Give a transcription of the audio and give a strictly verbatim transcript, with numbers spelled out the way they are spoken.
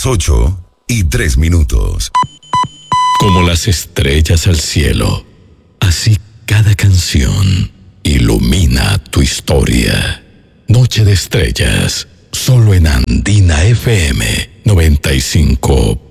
las ocho y tres minutos. Como las estrellas al cielo, así cada canción ilumina tu historia. Noche de estrellas, solo en Andina F M noventa y cinco